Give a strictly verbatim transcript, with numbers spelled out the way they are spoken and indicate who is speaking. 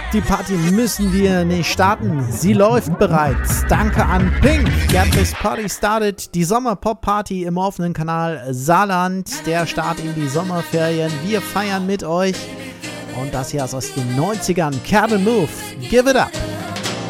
Speaker 1: Die Party müssen wir nicht starten, sie läuft bereits. Danke an Pink, get this party started. Die Sommerpop-Party im offenen Kanal Saarland, der Start in die Sommerferien. Wir feiern mit euch und das hier ist aus den neunzigern. Carbon Move, give it up.